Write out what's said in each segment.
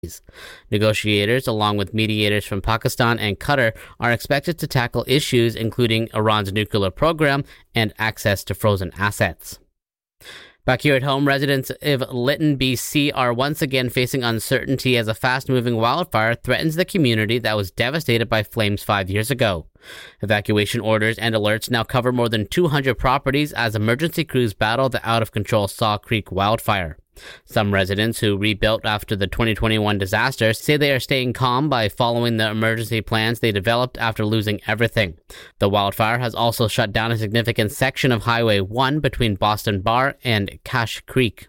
Negotiators, along with mediators from Pakistan and Qatar, are expected to tackle issues including Iran's nuclear program and access to frozen assets. Back here at home, residents of Lytton, BC are once again facing uncertainty as a fast-moving wildfire threatens the community that was devastated by flames 5 years ago. Evacuation orders and alerts now cover more than 200 properties as emergency crews battle the out-of-control Saw Creek wildfire. Some residents who rebuilt after the 2021 disaster say they are staying calm by following the emergency plans they developed after losing everything. The wildfire has also shut down a significant section of Highway 1 between Boston Bar and Cache Creek.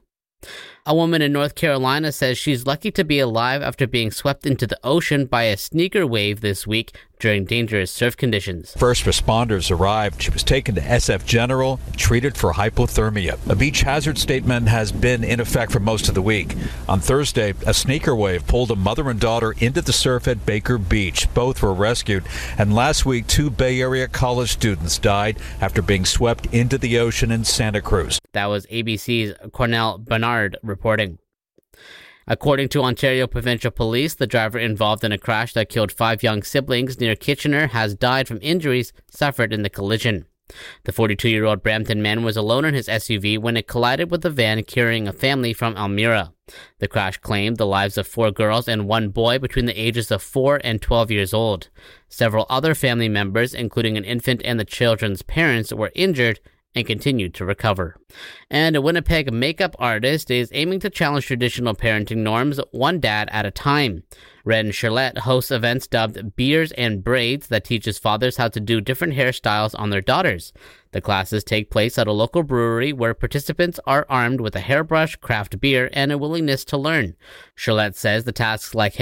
A woman in North Carolina says she's lucky to be alive after being swept into the ocean by a sneaker wave this week during dangerous surf conditions. First responders arrived. She was taken to SF General and treated for hypothermia. A beach hazard statement has been in effect for most of the week. On Thursday, a sneaker wave pulled a mother and daughter into the surf at Baker Beach. Both were rescued. And last week, 2 Bay Area college students died after being swept into the ocean in Santa Cruz. That was ABC's Cornell Bernard reporting. According to Ontario Provincial Police, the driver involved in a crash that killed 5 young siblings near Kitchener has died from injuries suffered in the collision. The 42-year-old Brampton man was alone in his SUV when it collided with a van carrying a family from Elmira. The crash claimed the lives of 4 girls and 1 boy between the ages of 4 and 12 years old. Several other family members, including an infant and the children's parents, were injured and continued to recover. And a Winnipeg makeup artist is aiming to challenge traditional parenting norms one dad at a time. Ren Charlotte hosts events dubbed Beers and Braids that teaches fathers how to do different hairstyles on their daughters. The classes take place at a local brewery where participants are armed with a hairbrush, craft beer, and a willingness to learn. Charlotte says tasks like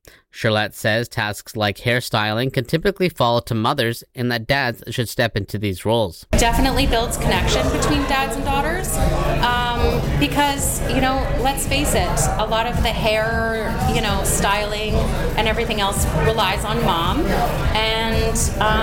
hairstyling can typically fall to mothers and that dads should step into these roles. Definitely builds connection between dads and daughters because, let's face it, a lot of the hair, styling and everything else relies on mom. And,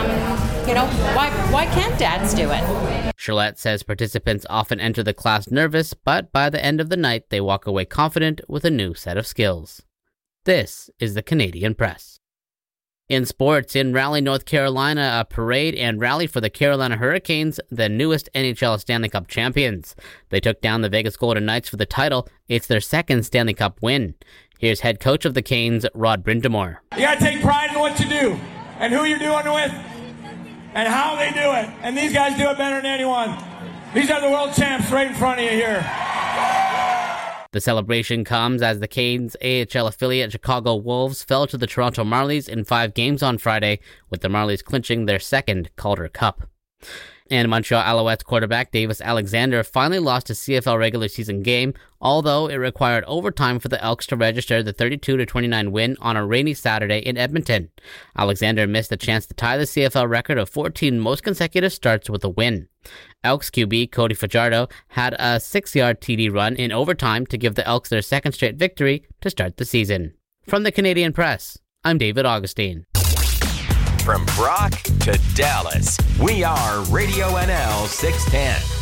why can't dads do it? Charlotte says participants often enter the class nervous, but by the end of the night, they walk away confident with a new set of skills. This is the Canadian Press. In sports, in Raleigh, North Carolina, a parade and rally for the Carolina Hurricanes, the newest NHL Stanley Cup champions. They took down the Vegas Golden Knights for the title. It's their second Stanley Cup win. Here's head coach of the Canes, Rod Brind'Amour. You got to take pride in what you do and who you're doing it with and how they do it. And these guys do it better than anyone. These are the world champs right in front of you here. The celebration comes as the Canes' AHL affiliate Chicago Wolves fell to the Toronto Marlies in 5 games on Friday, with the Marlies clinching their second Calder Cup. And Montreal Alouettes quarterback Davis Alexander finally lost a CFL regular season game, although it required overtime for the Elks to register the 32-29 win on a rainy Saturday in Edmonton. Alexander missed a chance to tie the CFL record of 14 most consecutive starts with a win. Elks QB Cody Fajardo had a 6-yard TD run in overtime to give the Elks their second straight victory to start the season. From the Canadian Press, I'm David Augustine. From Brock to Dallas, we are Radio NL 610.